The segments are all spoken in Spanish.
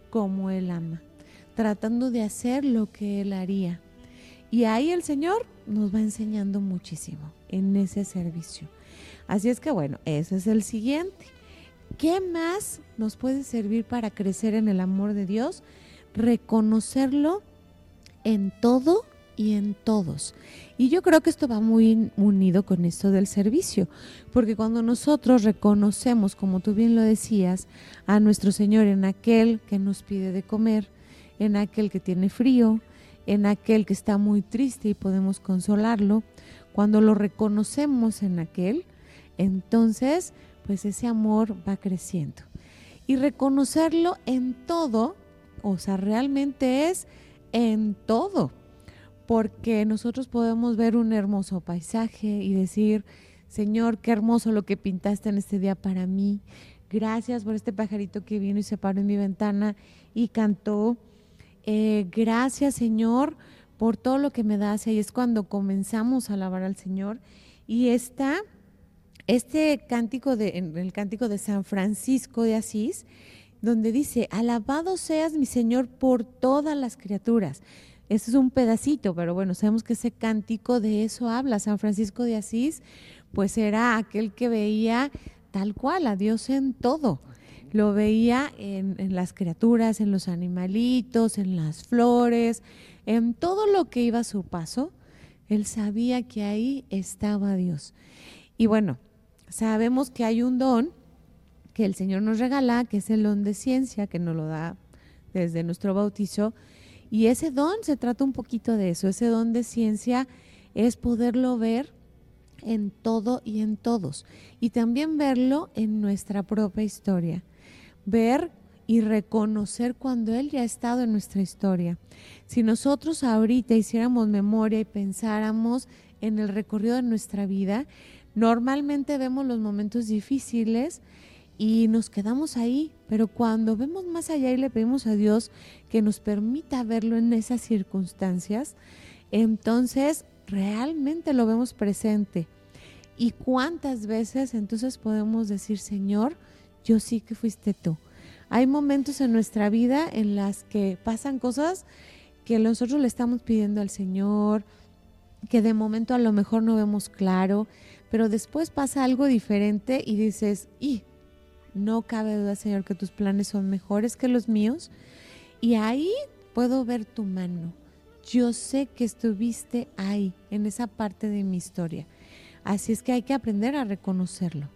como Él ama, tratando de hacer lo que Él haría. Y ahí el Señor nos va enseñando muchísimo en ese servicio. Así es que bueno, ese es el siguiente. ¿Qué más nos puede servir para crecer en el amor de Dios? Reconocerlo en todo y en todos. Y yo creo que esto va muy unido con esto del servicio, porque cuando nosotros reconocemos, como tú bien lo decías, a nuestro Señor en aquel que nos pide de comer, en aquel que tiene frío, en aquel que está muy triste y podemos consolarlo, cuando lo reconocemos en aquel, entonces pues ese amor va creciendo. Y reconocerlo en todo, o sea, realmente es en todo, porque nosotros podemos ver un hermoso paisaje y decir, Señor, qué hermoso lo que pintaste en este día para mí. Gracias por este pajarito que vino y se paró en mi ventana y cantó. Gracias, Señor, por todo lo que me das. Y ahí es cuando comenzamos a alabar al Señor. Y este cántico en el cántico de San Francisco de Asís, donde dice, alabado seas mi Señor por todas las criaturas. Ese es un pedacito, pero bueno, sabemos que ese cántico de eso habla. San Francisco de Asís, pues era aquel que veía tal cual a Dios en todo. Lo veía en las criaturas, en los animalitos, en las flores, en todo lo que iba a su paso. Él sabía que ahí estaba Dios. Y bueno, sabemos que hay un don que el Señor nos regala, que es el don de ciencia, que nos lo da desde nuestro bautizo. Y ese don se trata un poquito de eso. Ese don de ciencia es poderlo ver en todo y en todos. Y también verlo en nuestra propia historia. Ver y reconocer cuando Él ya ha estado en nuestra historia. Si nosotros ahorita hiciéramos memoria y pensáramos en el recorrido de nuestra vida, normalmente vemos los momentos difíciles y nos quedamos ahí, pero cuando vemos más allá y le pedimos a Dios que nos permita verlo en esas circunstancias, entonces realmente lo vemos presente. ¿Y cuántas veces entonces podemos decir, Señor, yo sí que fuiste tú? Hay momentos en nuestra vida en las que pasan cosas que nosotros le estamos pidiendo al Señor, que de momento a lo mejor no vemos claro, pero después pasa algo diferente y dices, no cabe duda, Señor, que tus planes son mejores que los míos. Y ahí puedo ver tu mano. Yo sé que estuviste ahí, en esa parte de mi historia. Así es que hay que aprender a reconocerlo.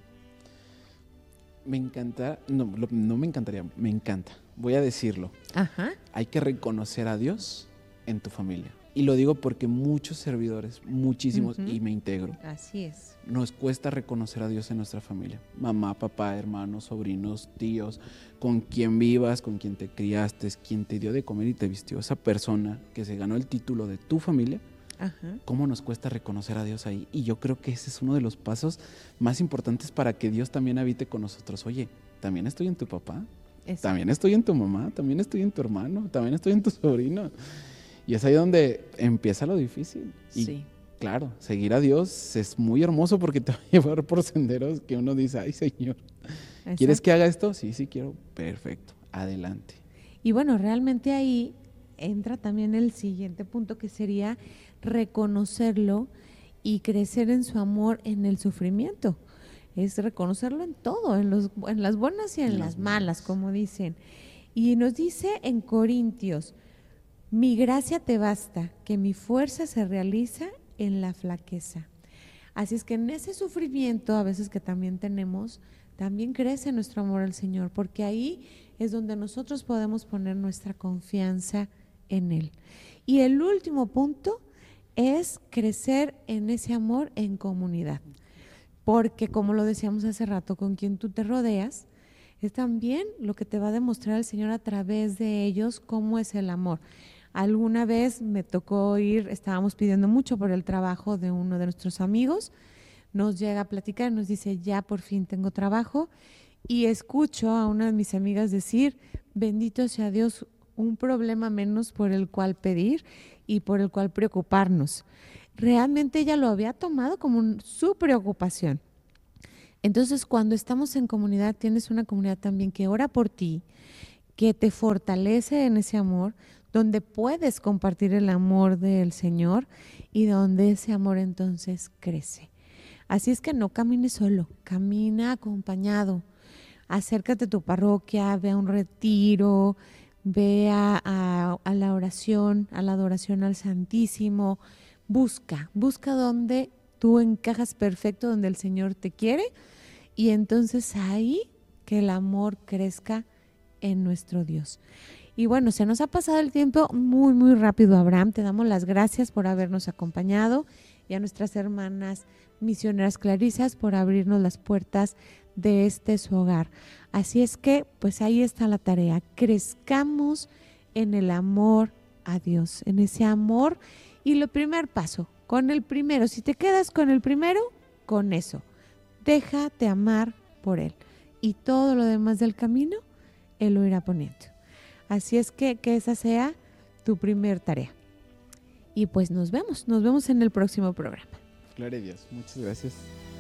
Me encanta, no me encantaría, me encanta. Voy a decirlo. Ajá. Hay que reconocer a Dios en tu familia. Y lo digo porque muchos servidores, muchísimos, y me integro, Así es. nos cuesta reconocer a Dios en nuestra familia. Mamá, papá, hermanos, sobrinos, tíos, con quien vivas, con quien te criaste, quien te dio de comer y te vistió, esa persona que se ganó el título de tu familia. Ajá. ¿Cómo nos cuesta reconocer a Dios ahí? Y yo creo que ese es uno de los pasos más importantes para que Dios también habite con nosotros. Oye, también estoy en tu papá, Exacto. también estoy en tu mamá, también estoy en tu hermano, también estoy en tu sobrino. Y es ahí donde empieza lo difícil. Y Sí. claro, seguir a Dios es muy hermoso porque te va a llevar por senderos que uno dice, ay Señor, ¿quieres Exacto. que haga esto? Sí, sí quiero. Perfecto, adelante. Y bueno, realmente ahí entra también el siguiente punto, que sería reconocerlo y crecer en su amor en el sufrimiento. Es reconocerlo en todo, en las buenas y en las malas, como dicen. Y nos dice en Corintios, mi gracia te basta, que mi fuerza se realiza en la flaqueza. Así es que en ese sufrimiento, a veces que también tenemos, también crece nuestro amor al Señor, porque ahí es donde nosotros podemos poner nuestra confianza en Él. Y el último punto es crecer en ese amor en comunidad, porque como lo decíamos hace rato, con quien tú te rodeas, es también lo que te va a demostrar el Señor a través de ellos cómo es el amor. Alguna vez me tocó ir, estábamos pidiendo mucho por el trabajo de uno de nuestros amigos, nos llega a platicar, nos dice, ya por fin tengo trabajo, y escucho a una de mis amigas decir, bendito sea Dios, un problema menos por el cual pedir y por el cual preocuparnos. Realmente ella lo había tomado como su preocupación. Entonces, cuando estamos en comunidad, tienes una comunidad también que ora por ti, que te fortalece en ese amor, donde puedes compartir el amor del Señor y donde ese amor entonces crece. Así es que no camines solo, camina acompañado. Acércate a tu parroquia, ve a un retiro, ve a la oración, a la adoración al Santísimo. Busca donde tú encajas perfecto, donde el Señor te quiere, y entonces ahí que el amor crezca en nuestro Dios. Y bueno, se nos ha pasado el tiempo muy, muy rápido, Abraham. Te damos las gracias por habernos acompañado y a nuestras hermanas misioneras clarisas por abrirnos las puertas de su hogar. Así es que, pues ahí está la tarea. Crezcamos en el amor a Dios, en ese amor. Y el primer paso, con el primero, si te quedas con el primero, con eso, déjate amar por Él. Y todo lo demás del camino, Él lo irá poniendo. Así es que esa sea tu primer tarea. Y pues nos vemos en el próximo programa. Gloria a Dios, muchas gracias.